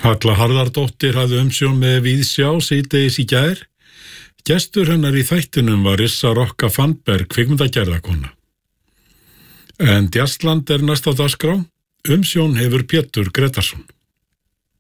Halla Harðardóttir hafði umsjón með Víðsjá síðdegis í gær. Gestur hennar í þættinum var Yrsa Rokka Fannberg, kvikmyndagerðarkona. En Djassland næst á dagskrá. Umsjón hefur Pétur Gretarsson.